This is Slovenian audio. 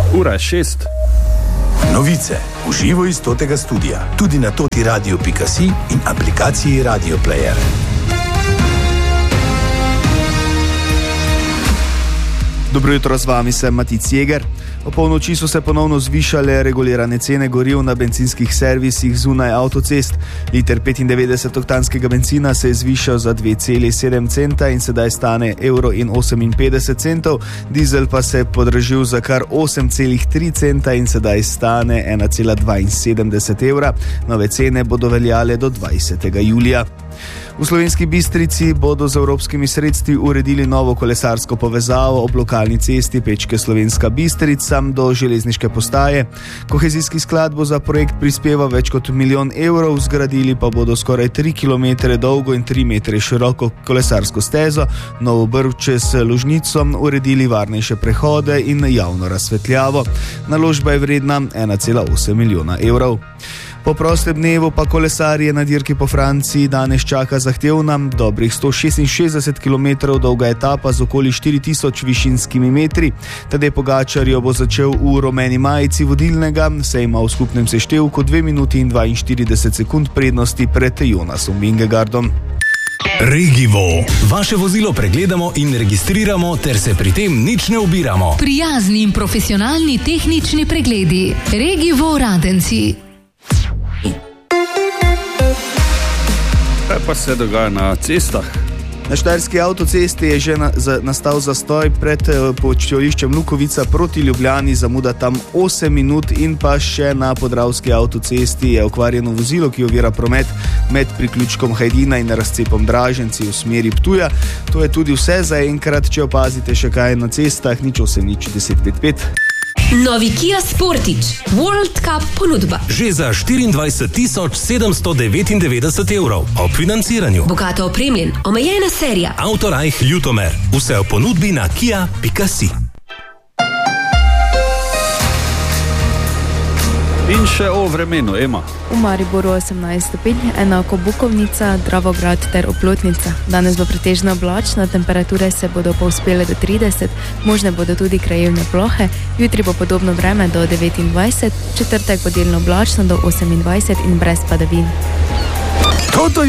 Ura je 6. Novice v živo iz totega studia, tudi na totiradio.si in aplikaciji Radio Player. Dobro jutro, z vami sem Matic Jeger. O polnoči so se ponovno zvišale regulirane cene goriv na bencinskih servisih zunaj avtocest. Liter 95-oktanskega benzina se je zvišal za 2,7 centa in sedaj stane €1,58, dizel pa se je podražil za kar 8,3 centa in sedaj stane €1,72. Nove cene bodo veljale do 20. julija. V Slovenski Bistrici bodo z evropskimi sredstvi uredili novo kolesarsko povezavo ob lokalni cesti Pečke Slovenska Bistrica do železniške postaje. Kohezijski sklad bo za projekt prispeval več kot €1 milijon, zgradili pa bodo skoraj 3 km dolgo in 3 metre široko kolesarsko stezo, novo brv čez Lužnico, uredili varnejše prehode in javno razsvetljavo. Naložba je vredna €1,8 milijona. Po prostem dnevu pa kolesarje na dirki po Franciji danes čaka zahtevna, dobrih 166 km dolga etapa z okoli 4000 višinskimi metri. Tadej Pogačar jo bo začel v rumeni majici vodilnega, saj ima v skupnem seštevku 2 minuti in 42 sekund prednosti pred Jonasom Vingegaardom. Regivo. Vaše vozilo pregledamo in registriramo ter se pri tem nič ne ubiramo. Prijazni in profesionalni tehnični pregledi. Regivo Radenci. Kaj pa se dogaja na cestah? Na štajerski avtocesti je že nastal zastoj pred počivališčem Lukovica proti Ljubljani, zamuda tam 8 minut, in pa še na podravski avtocesti je okvarjeno vozilo, ki ovira promet med priključkom Hajdina in razcepom Draženci v smeri Ptuja. To je tudi vse za enkrat, če opazite še kaj na cestah, nič 1055. Novi Kia Sportage World Cup ponudba. Že za 24,799 € ob financiranju. Bogato opremljen, omejena serija. Autorajh Ljutomer. Vse v ponudbi na kia.si. In še o vremenu, Ema. V Mariboru 18 stopinj, enako Bukovnica, Dravograd ter Oplotnica. Danes bo pretežno oblačno, temperature se bodo povzpele do 30, možne bodo tudi krajevne plohe, jutri bo podobno vreme do 29, četrtek bo delno oblačno do 28 in brez padavin.